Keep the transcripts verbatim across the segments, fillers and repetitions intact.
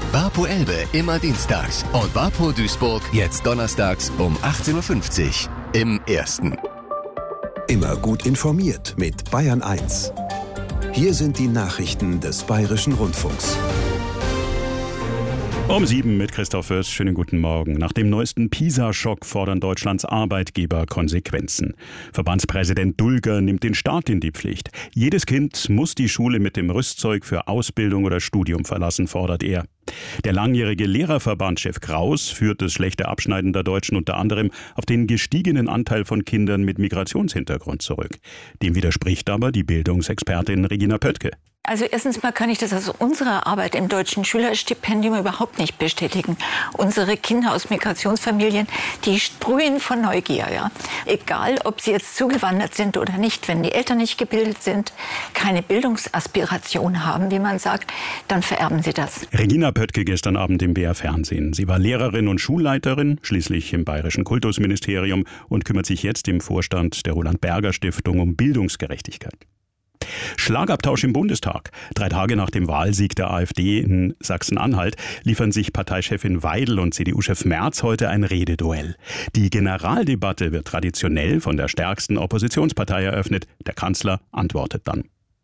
Vapo Elbe immer dienstags und Vapo Duisburg jetzt donnerstags um achtzehn Uhr fünfzig im Ersten. Immer gut informiert mit Bayern eins. Hier sind die Nachrichten des Bayerischen Rundfunks. Um sieben mit Christoph Fürst. Schönen guten Morgen. Nach dem neuesten PISA-Schock fordern Deutschlands Arbeitgeber Konsequenzen. Verbandspräsident Dulger nimmt den Staat in die Pflicht. Jedes Kind muss die Schule mit dem Rüstzeug für Ausbildung oder Studium verlassen, fordert er. Der langjährige Lehrerverbandschef Kraus führt das schlechte Abschneiden der Deutschen unter anderem auf den gestiegenen Anteil von Kindern mit Migrationshintergrund zurück. Dem widerspricht aber die Bildungsexpertin Regina Pöttke. Also erstens mal kann ich das aus unserer Arbeit im Deutschen Schülerstipendium überhaupt nicht bestätigen. Unsere Kinder aus Migrationsfamilien, die sprühen von Neugier. Ja. Egal, ob sie jetzt zugewandert sind oder nicht, wenn die Eltern nicht gebildet sind, keine Bildungsaspiration haben, wie man sagt, dann vererben sie das. Regina Pöttke gestern Abend im B R Fernsehen. Sie war Lehrerin und Schulleiterin, schließlich im Bayerischen Kultusministerium und kümmert sich jetzt im Vorstand der Roland-Berger-Stiftung um Bildungsgerechtigkeit. Schlagabtausch im Bundestag. Drei Tage nach dem Wahlsieg der AfD in Sachsen-Anhalt liefern sich Parteichefin Weidel und C D U-Chef Merz heute ein Rededuell. Die Generaldebatte wird traditionell von der stärksten Oppositionspartei eröffnet. Der Kanzler antwortet dann.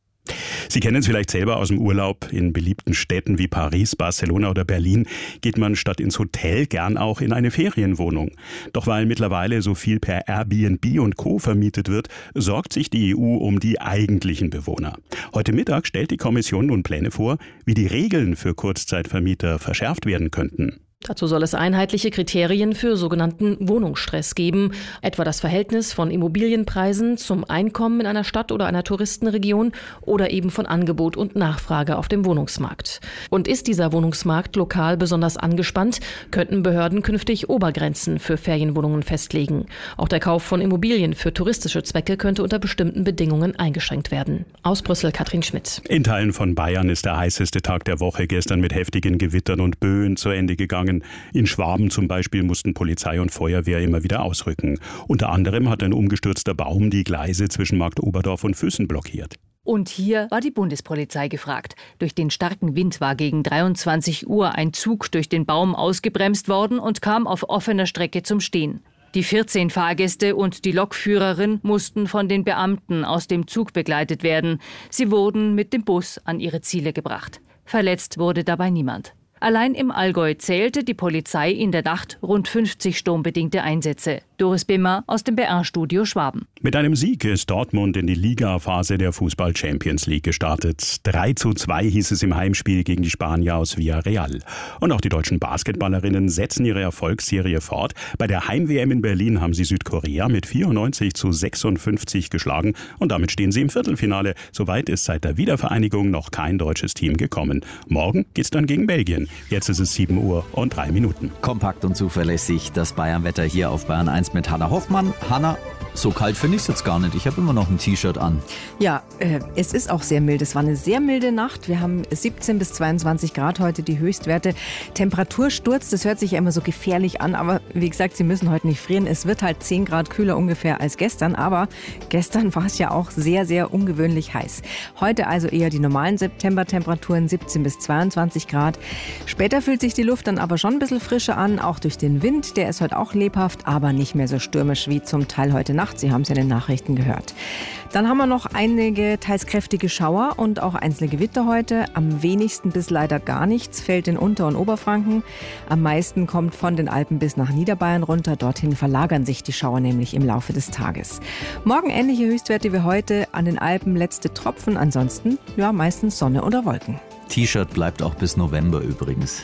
Sie kennen es vielleicht selber aus dem Urlaub. In beliebten Städten wie Paris, Barcelona oder Berlin geht man statt ins Hotel gern auch in eine Ferienwohnung. Doch weil mittlerweile so viel per Airbnb und Co. vermietet wird, sorgt sich die E U um die eigentlichen Bewohner. Heute Mittag stellt die Kommission nun Pläne vor, wie die Regeln für Kurzzeitvermieter verschärft werden könnten. Dazu soll es einheitliche Kriterien für sogenannten Wohnungsstress geben, etwa das Verhältnis von Immobilienpreisen zum Einkommen in einer Stadt oder einer Touristenregion oder eben von Angebot und Nachfrage auf dem Wohnungsmarkt. Und ist dieser Wohnungsmarkt lokal besonders angespannt, könnten Behörden künftig Obergrenzen für Ferienwohnungen festlegen. Auch der Kauf von Immobilien für touristische Zwecke könnte unter bestimmten Bedingungen eingeschränkt werden. Aus Brüssel Katrin Schmidt. In Teilen von Bayern ist der heißeste Tag der Woche gestern mit heftigen Gewittern und Böen zu Ende gegangen. In Schwaben zum Beispiel mussten Polizei und Feuerwehr immer wieder ausrücken. Unter anderem hat ein umgestürzter Baum die Gleise zwischen Marktoberdorf und Füssen blockiert. Und hier war die Bundespolizei gefragt. Durch den starken Wind war gegen dreiundzwanzig Uhr ein Zug durch den Baum ausgebremst worden und kam auf offener Strecke zum Stehen. Die vierzehn Fahrgäste und die Lokführerin mussten von den Beamten aus dem Zug begleitet werden. Sie wurden mit dem Bus an ihre Ziele gebracht. Verletzt wurde dabei niemand. Allein im Allgäu zählte die Polizei in der Nacht rund fünfzig sturmbedingte Einsätze. Doris Bimmer aus dem B R-Studio Schwaben. Mit einem Sieg ist Dortmund in die Liga-Phase der Fußball-Champions League gestartet. drei zu zwei hieß es im Heimspiel gegen die Spanier aus Villarreal. Und auch die deutschen Basketballerinnen setzen ihre Erfolgsserie fort. Bei der Heim-W M in Berlin haben sie Südkorea mit vierundneunzig zu sechsundfünfzig geschlagen. Und damit stehen sie im Viertelfinale. Soweit ist seit der Wiedervereinigung noch kein deutsches Team gekommen. Morgen geht's dann gegen Belgien. Jetzt ist es sieben Uhr und drei Minuten. Kompakt und zuverlässig das Bayern-Wetter hier auf Bayern eins mit Hanna Hoffmann. Hanna, so kalt finde ich es jetzt gar nicht. Ich habe immer noch ein T-Shirt an. Ja, äh, es ist auch sehr mild. Es war eine sehr milde Nacht. Wir haben siebzehn bis zweiundzwanzig Grad heute die Höchstwerte. Temperatursturz, das hört sich ja immer so gefährlich an. Aber wie gesagt, Sie müssen heute nicht frieren. Es wird halt zehn Grad kühler ungefähr als gestern. Aber gestern war es ja auch sehr, sehr ungewöhnlich heiß. Heute also eher die normalen Septembertemperaturen, siebzehn bis zweiundzwanzig Grad. Später fühlt sich die Luft dann aber schon ein bisschen frischer an. Auch durch den Wind. Der ist heute auch lebhaft, aber nicht mehr so stürmisch wie zum Teil heute Nacht. Sie haben es ja in den Nachrichten gehört. Dann haben wir noch einige teils kräftige Schauer und auch einzelne Gewitter heute. Am wenigsten bis leider gar nichts fällt in Unter- und Oberfranken. Am meisten kommt von den Alpen bis nach Niederbayern runter. Dorthin verlagern sich die Schauer nämlich im Laufe des Tages. Morgen ähnliche Höchstwerte wie heute. An den Alpen letzte Tropfen. Ansonsten ja meistens Sonne oder Wolken. T-Shirt bleibt auch bis November übrigens.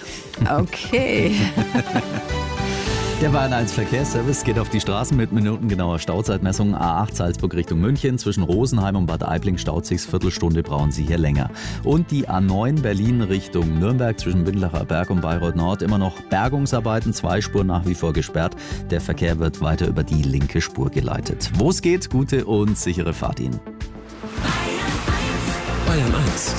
Okay. Der Bayern eins Verkehrsservice geht auf die Straßen mit minutengenauer Stauzeitmessung. A acht Salzburg Richtung München. Zwischen Rosenheim und Bad Aibling staut sich's. Viertelstunde brauchen Sie hier länger. Und die A neun Berlin Richtung Nürnberg zwischen Bindlacher Berg und Bayreuth Nord. Immer noch Bergungsarbeiten. Zwei Spuren nach wie vor gesperrt. Der Verkehr wird weiter über die linke Spur geleitet. Wo es geht, gute und sichere Fahrt Ihnen. Bayern eins.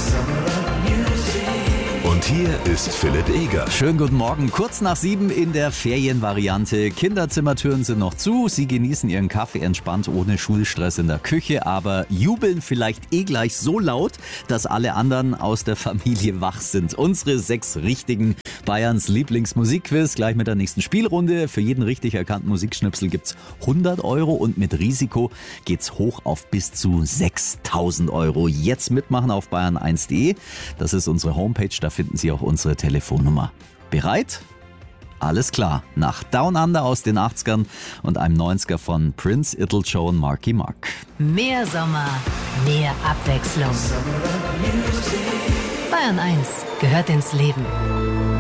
Und hier ist Philipp Eger. Schönen guten Morgen. Kurz nach sieben in der Ferienvariante. Kinderzimmertüren sind noch zu. Sie genießen ihren Kaffee entspannt ohne Schulstress in der Küche, aber jubeln vielleicht eh gleich so laut, dass alle anderen aus der Familie wach sind. Unsere sechs richtigen Bayerns Lieblingsmusikquiz, gleich mit der nächsten Spielrunde. Für jeden richtig erkannten Musikschnipsel gibt's hundert Euro und mit Risiko geht's hoch auf bis zu sechstausend Euro. Jetzt mitmachen auf bayern eins punkt de. Das ist unsere Homepage, da finden Sie auch unsere Telefonnummer. Bereit? Alles klar. Nach Down Under aus den achtzigern und einem neunziger von Prince, Ittl-Joe und Marky Mark. Mehr Sommer, mehr Abwechslung. Bayern eins gehört ins Leben.